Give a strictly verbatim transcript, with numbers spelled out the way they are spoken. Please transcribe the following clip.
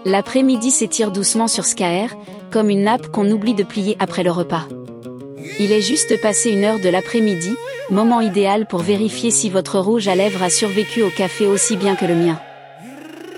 L'après-midi s'étire doucement sur Skaer, comme une nappe qu'on oublie de plier après le repas. Il est juste passé une heure de l'après-midi, moment idéal pour vérifier si votre rouge à lèvres a survécu au café aussi bien que le mien.